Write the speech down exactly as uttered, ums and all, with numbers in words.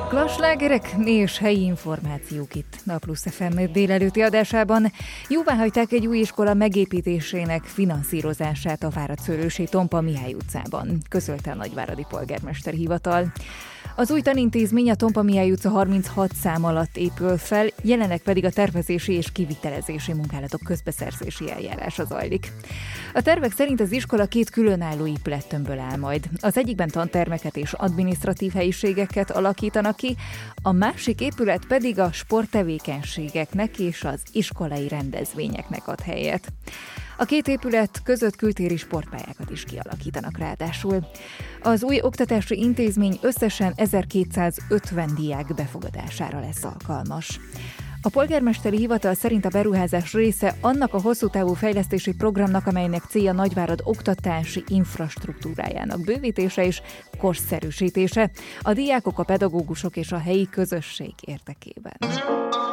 Klaslágerek és helyi információk itt a Plusz ef em délelőtti adásában. Jóváhagyták egy új iskola megépítésének finanszírozását a Várad-Szőlősi Tompa Mihály utcában, közölte a Nagyváradi Polgármester Hivatal. Az új tanintézmény a Tompa Mihály utca harminchat szám alatt épül fel, jelenleg pedig a tervezési és kivitelezési munkálatok közbeszerzési eljárása zajlik. A tervek szerint az iskola két különálló épülettömbből áll majd. Az egyikben tantermeket és adminisztratív helyiségeket alakítanak ki, a másik épület pedig a sporttevékenységeknek és az iskolai rendezvényeknek ad helyet. A két épület között kültéri sportpályákat is kialakítanak ráadásul. Az új oktatási intézmény összesen ezerkétszázötven diák befogadására lesz alkalmas. A polgármesteri hivatal szerint a beruházás része annak a hosszú távú fejlesztési programnak, amelynek célja Nagyvárad oktatási infrastruktúrájának bővítése és korszerűsítése, a diákok, a pedagógusok és a helyi közösség érdekében.